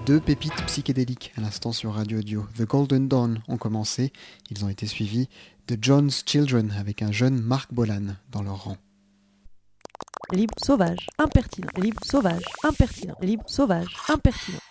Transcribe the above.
Deux pépites psychédéliques à l'instant sur Radio Audio. The Golden Dawn ont commencé, ils ont été suivis de John's Children avec un jeune Marc Bolan dans leur rang. Libre, sauvage, impertinent, libre, sauvage, impertinent, libre, sauvage, impertinent.